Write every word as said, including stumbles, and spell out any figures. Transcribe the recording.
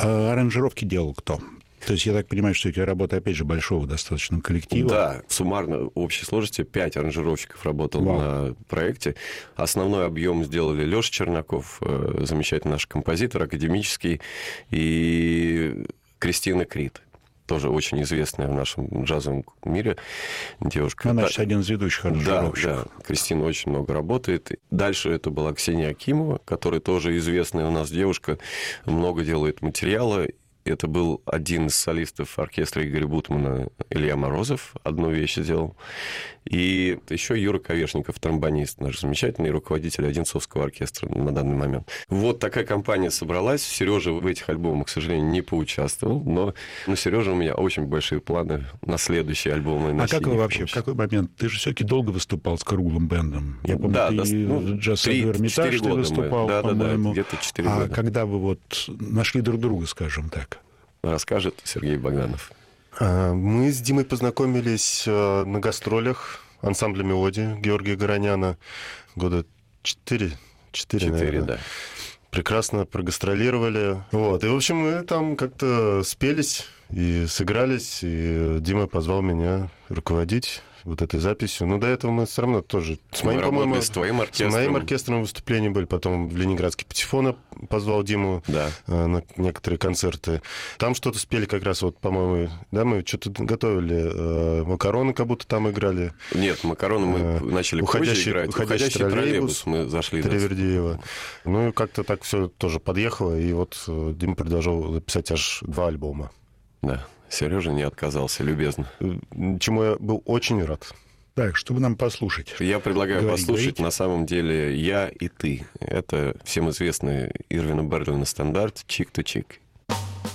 А аранжировки делал кто? То есть я так понимаю, что это работа, опять же, большого достаточно коллектива. Да, суммарно в общей сложности пять аранжировщиков работал Вау. на проекте. Основной объем сделали Леша Чернаков, замечательный наш композитор, академический, и Кристина Крид. Тоже очень известная в нашем джазовом мире девушка. Она, значит, один из ведущих аранжировщиков. Да, да. Кристина очень много работает. Дальше это была Ксения Акимова, которая тоже известная у нас девушка, много делает материала. Это был один из солистов оркестра Игоря Бутмана, Илья Морозов, одну вещь сделал. И еще Юра Ковешников, тромбонист, наш замечательный руководитель Одинцовского оркестра на данный момент. Вот такая компания собралась. Сережа в этих альбомах, к сожалению, не поучаствовал, но у Сережи у меня очень большие планы на следующие альбомы. А как вы вообще, в какой момент? Ты же все-таки долго выступал с круглым бэндом. Я помню, да, ты да, ну, в джаз-саду Эрмитаж ты выступал, да, по-моему. Да, да, где-то четыре а года. когда вы вот нашли друг друга, скажем так? Расскажет Сергей Богданов. Мы с Димой познакомились на гастролях ансамбля «Мелодия» Георгия Гороняна года четыре, четыре, Четыре, наверное. да. Прекрасно прогастролировали. Вот. И, в общем, мы там как-то спелись и сыгрались, и Дима позвал меня руководить вот этой записью. Но до этого мы все равно тоже... С моим, мы по-моему, с твоим оркестром. С моим оркестром выступления были. Потом в Ленинградский Патефон позвал Диму да. на некоторые концерты. Там что-то спели как раз, вот, по-моему, да, мы что-то готовили. Макароны как будто там играли. Нет, макароны мы а, начали уходящий, позже играть. Уходящий, уходящий троллейбус, троллейбус мы зашли. Тривердиева. Ну и как-то так все тоже подъехало. И вот Дима предложил записать аж два альбома. Да. Сережа не отказался, любезно. Чему я был очень рад. Так, чтобы нам послушать. Я предлагаю Говори, послушать, говорите. на самом деле, «Я и ты». Это всем известный Ирвина Берлина стандарт «Чик-то-чик».